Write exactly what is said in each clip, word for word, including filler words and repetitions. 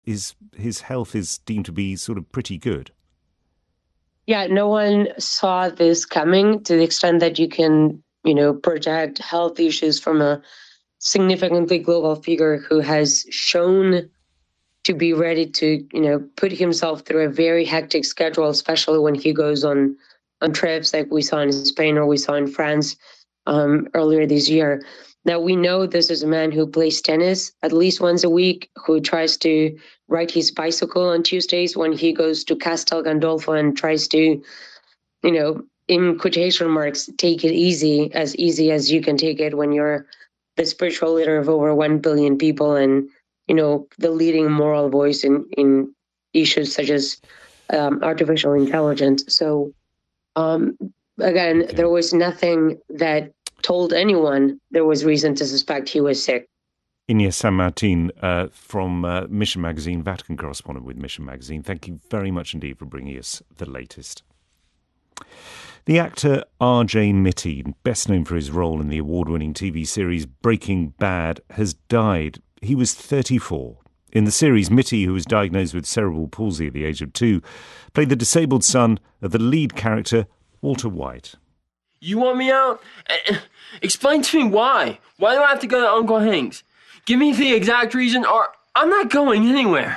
his his health is deemed to be sort of pretty good. Yeah, no one saw this coming to the extent that you can, you know, project health issues from a significantly global figure who has shown to be ready to, you know, put himself through a very hectic schedule, especially when he goes on on trips like we saw in Spain or we saw in France um, earlier this year. Now, we know this is a man who plays tennis at least once a week, who tries to ride his bicycle on Tuesdays when he goes to Castel Gandolfo and tries to, you know, in quotation marks, take it easy, as easy as you can take it when you're the spiritual leader of over one billion people and, you know, the leading moral voice in, in issues such as um, artificial intelligence. So, um, again, Okay. there was nothing that told anyone there was reason to suspect he was sick. Ines San Martin uh, from uh, Mission Magazine, Vatican correspondent with Mission Magazine. Thank you very much indeed for bringing us the latest. The actor R J Mitte, best known for his role in the award-winning T V series Breaking Bad, has died. He was thirty-four. In the series, Mitte, who was diagnosed with cerebral palsy at the age of two, played the disabled son of the lead character, Walter White. You want me out? Explain to me why. Why do I have to go to Uncle Hank's? Give me the exact reason, or I'm not going anywhere.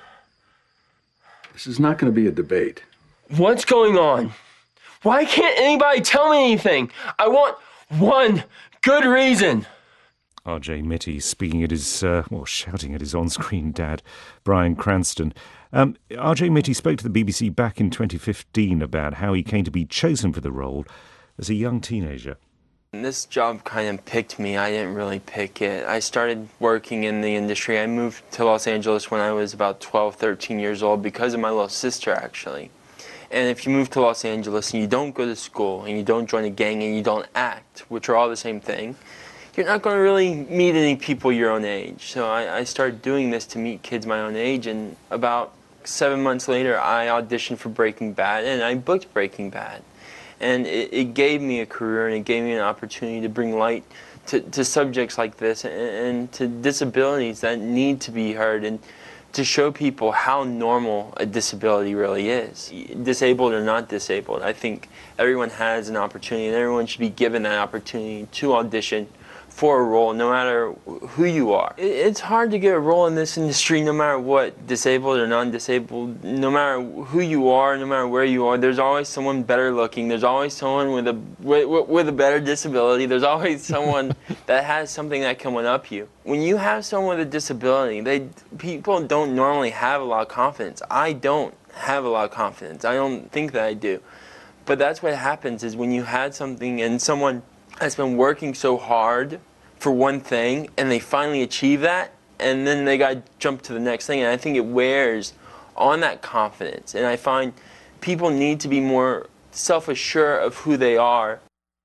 This is not going to be a debate. What's going on? Why can't anybody tell me anything? I want one good reason. R J Mitte speaking at his, uh, well, shouting at his on-screen dad, Bryan Cranston. Um, R J Mitte spoke to the B B C back in twenty fifteen about how he came to be chosen for the role as a young teenager. This job kind of picked me. I didn't really pick it. I started working in the industry. I moved to Los Angeles when I was about twelve, thirteen years old because of my little sister, actually. And if you move to Los Angeles and you don't go to school and you don't join a gang and you don't act, which are all the same thing, you're not going to really meet any people your own age. So I, I started doing this to meet kids my own age, and about seven months later I auditioned for Breaking Bad and I booked Breaking Bad. And it, it gave me a career and it gave me an opportunity to bring light to, to subjects like this and, and to disabilities that need to be heard, and to show people how normal a disability really is. Disabled or not disabled, I think everyone has an opportunity and everyone should be given that opportunity to audition for a role, no matter who you are. It's hard to get a role in this industry no matter what, disabled or non-disabled, no matter who you are, no matter where you are. There's always someone better looking, there's always someone with a with, with a better disability, there's always someone that has something that can one-up you. When you have someone with a disability, they people don't normally have a lot of confidence. I don't have a lot of confidence. I don't think that I do. But that's what happens is when you had something and someone has been working so hard for one thing and they finally achieve that, and then they got to jump to the next thing, and I think it wears on that confidence. And I find people need to be more self-assured of who they are.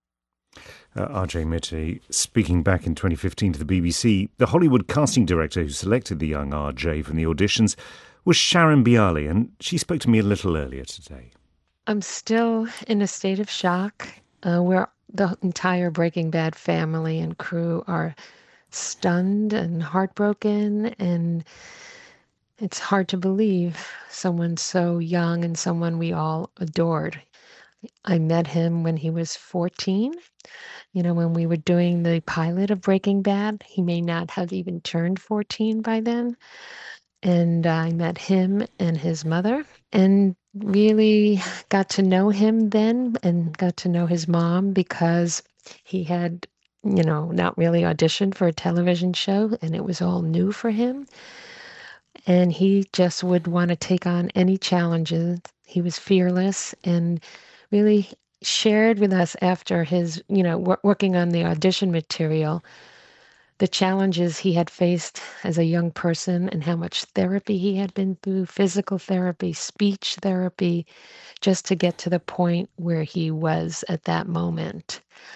Uh, R J Mitte speaking back in twenty fifteen to the B B C. The Hollywood casting director who selected the young R J from the auditions was Sharon Bialy, and she spoke to me a little earlier today. I'm still in a state of shock. Uh, we're The entire Breaking Bad family and crew are stunned and heartbroken, and it's hard to believe someone so young and someone we all adored. I met him when he was fourteen. You know, when we were doing the pilot of Breaking Bad, he may not have even turned fourteen by then. And I met him and his mother and really got to know him then and got to know his mom because he had, you know, not really auditioned for a television show and it was all new for him. And he just would want to take on any challenges. He was fearless and really shared with us after his, you know, wor- working on the audition material, the challenges he had faced as a young person and how much therapy he had been through, physical therapy, speech therapy, just to get to the point where he was at that moment.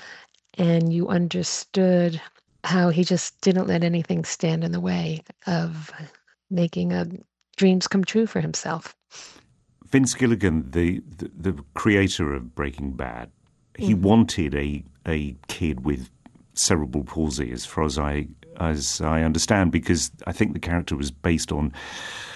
And you understood how he just didn't let anything stand in the way of making a, dreams come true for himself. Vince Gilligan, the, the, the creator of Breaking Bad, he mm. wanted a, a kid with cerebral palsy, as far as I as I understand, because I think the character was based on